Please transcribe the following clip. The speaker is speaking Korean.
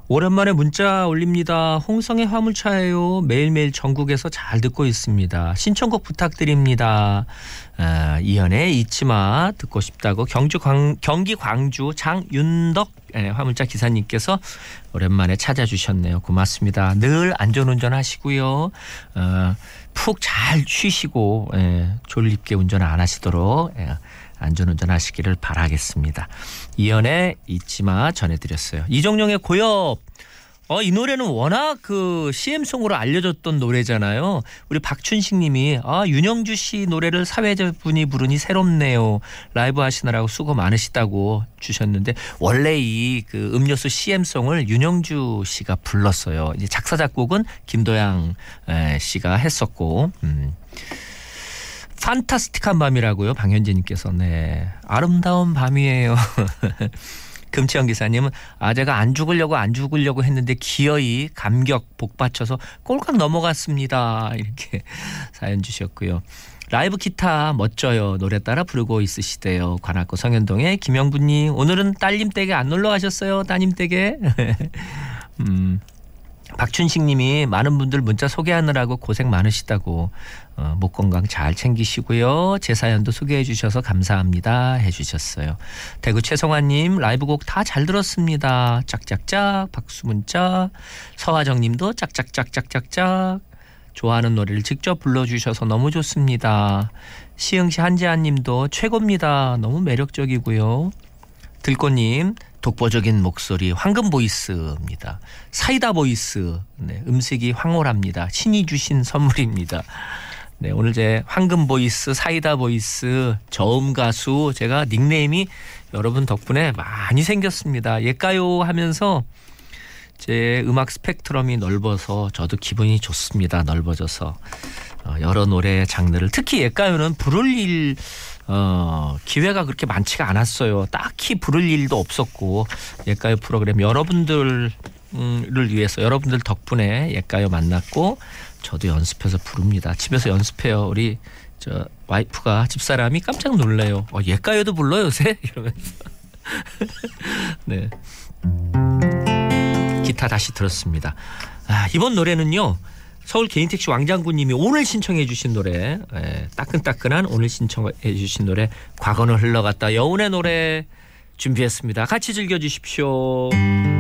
오랜만에 문자 올립니다. 홍성의 화물차예요. 매일매일 전국에서 잘 듣고 있습니다. 신청곡 부탁드립니다. 이현의 잊지마 듣고 싶다고 경기 광주 장윤덕 화물차 기사님께서 오랜만에 찾아주셨네요. 고맙습니다. 늘 안전운전 하시고요. 푹 잘 쉬시고 졸립게 운전 안 하시도록 안전운전 하시기를 바라겠습니다. 이연의 잊지마 전해드렸어요. 이정용의 고엽. 이 노래는 워낙 그 CM송으로 알려졌던 노래잖아요. 우리 박춘식 님이 윤영주 씨 노래를 사회자분이 부르니 새롭네요. 라이브 하시느라고 수고 많으시다고 주셨는데 원래 이 그 음료수 CM송을 윤영주 씨가 불렀어요. 이제 작사 작곡은 김도양 씨가 했었고 판타스틱한 밤이라고요. 방현진님께서. 네. 아름다운 밤이에요. 금치영 기사님은 제가 안 죽으려고 했는데 기어이 감격 복받쳐서 꼴깍 넘어갔습니다. 이렇게 사연 주셨고요. 라이브 기타 멋져요. 노래 따라 부르고 있으시대요. 관악구 성현동의 김영부님. 오늘은 딸님 댁에 안 놀러 가셨어요? 따님 댁에? 박춘식 님이 많은 분들 문자 소개하느라고 고생 많으시다고 목 건강 잘 챙기시고요. 제 사연도 소개해 주셔서 감사합니다 해주셨어요. 대구 최성환 님 라이브 곡 다 잘 들었습니다. 짝짝짝 박수 문자. 서화정 님도 짝짝짝짝짝짝 좋아하는 노래를 직접 불러주셔서 너무 좋습니다. 시흥시 한지한 님도 최고입니다. 너무 매력적이고요. 들꽃님 독보적인 목소리 황금 보이스입니다. 사이다 보이스. 네, 음색이 황홀합니다. 신이 주신 선물입니다. 네, 오늘 제 황금 보이스, 사이다 보이스, 저음 가수 제가 닉네임이 여러분 덕분에 많이 생겼습니다. 옛가요 하면서 제 음악 스펙트럼이 넓어서 저도 기분이 좋습니다. 넓어져서 여러 노래 장르를 특히 옛가요는 부를 일 기회가 그렇게 많지가 않았어요. 딱히 부를 일도 없었고 옛가요 프로그램 여러분들을 위해서 여러분들 덕분에 옛가요 만났고 저도 연습해서 부릅니다. 집에서 연습해요. 우리 저 와이프가 집사람이 깜짝 놀래요. 옛가요도 불러 요새 이러면서. 네. 기타 다시 들었습니다. 이번 노래는요. 서울 개인택시 왕장군님이 오늘 신청해 주신 노래 따끈따끈한 오늘 신청해 주신 노래 과거는 흘러갔다 여운의 노래 준비했습니다. 같이 즐겨주십시오.